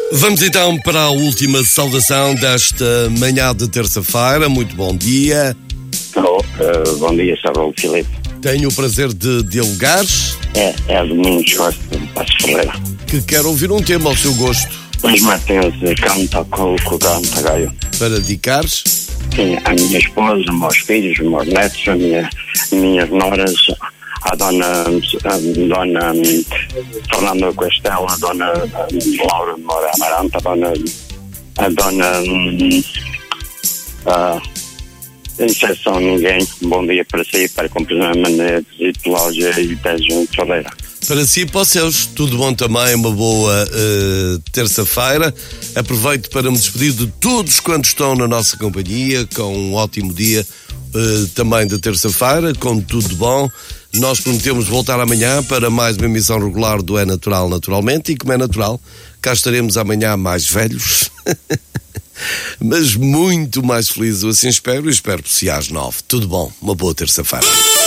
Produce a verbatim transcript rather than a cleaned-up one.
Vamos então para a última saudação desta manhã de terça-feira. Muito bom dia. Alô, uh, bom dia, Saúl Filipe. Tenho o prazer de dialogar. É, é Domingos Costa de Passos Ferreira. Que quer ouvir um tema ao seu gosto. Os Martins canta com o canta gaio. Para dedicares? Sim, a minha esposa, os meus filhos, os meus netos, a minha, minhas noras, a dona, a dona Fernanda Castelo, a dona Laura Moura Amarante, a dona, a dona, uh, sem exceção ninguém. Bom dia para si, para cumprir Menezes e Loja e Tejo Ferreira. Para si e para os seus, tudo bom também, uma boa uh, terça-feira. Aproveito para me despedir de todos quantos estão na nossa companhia, com um ótimo dia uh, também de terça-feira, com tudo de bom. Nós prometemos voltar amanhã para mais uma emissão regular do É Natural, Naturalmente, e como é natural, cá estaremos amanhã mais velhos, mas muito mais felizes, eu assim espero, e espero por si às nove. Tudo bom, uma boa terça-feira.